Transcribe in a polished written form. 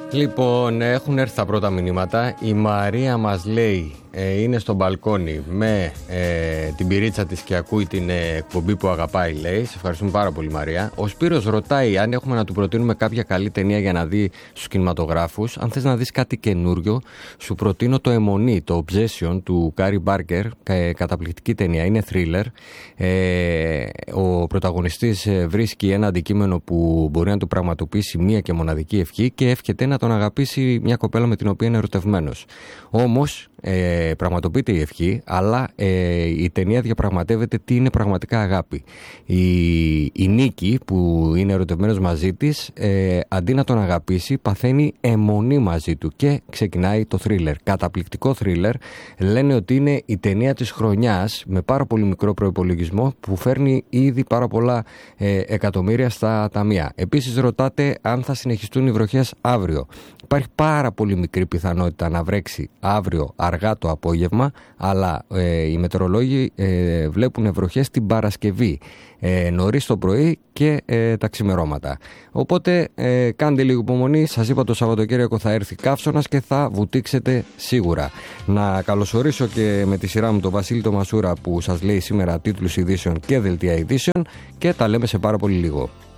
Λοιπόν, έχουν έρθει τα πρώτα μηνύματα. Η Μαρία μας λέει, είναι στο μπαλκόνι με την πυρίτσα της και ακούει την εκπομπή που αγαπάει, λέει. Σε ευχαριστούμε πάρα πολύ, Μαρία. Ο Σπύρος ρωτάει αν έχουμε να του προτείνουμε κάποια καλή ταινία για να δει στους κινηματογράφους. Αν θες να δεις κάτι καινούριο, σου προτείνω το Αιμονή, το Obsession του Κάρι Μπάρκερ. Καταπληκτική ταινία, είναι thriller. Ο πρωταγωνιστής βρίσκει ένα αντικείμενο που μπορεί να του πραγματοποιήσει μία και μοναδική ευχή και εύχεται να τον αγαπήσει μια κοπέλα με την οποία είναι ερωτευμένος. Όμως πραγματοποιείται η ευχή, αλλά η ταινία διαπραγματεύεται τι είναι πραγματικά αγάπη. Η Νίκη, που είναι ερωτευμένος μαζί της, αντί να τον αγαπήσει, παθαίνει αιμονή μαζί του και ξεκινάει το θρίλερ. Καταπληκτικό θρίλερ. Λένε ότι είναι η ταινία της χρονιάς, με πάρα πολύ μικρό προϋπολογισμό, που φέρνει ήδη πάρα πολλά εκατομμύρια στα ταμεία. Επίσης ρωτάτε αν θα συνεχιστούν οι βροχές αύριο. Υπάρχει πάρα πολύ μικρή πιθανότητα να βρέξει αύριο αργά το απόγευμα, αλλά οι μετεωρολόγοι βλέπουν βροχές την Παρασκευή, νωρίς το πρωί και τα ξημερώματα. Οπότε κάντε λίγο υπομονή. Σας είπα, το Σαββατοκύριακο θα έρθει καύσωνας και θα βουτήξετε σίγουρα. Να καλωσορίσω και με τη σειρά μου τον Βασίλη το Μασούρα, που σας λέει σήμερα τίτλους ειδήσεων και δελτία ειδήσεων, και τα λέμε σε πάρα πολύ λίγο.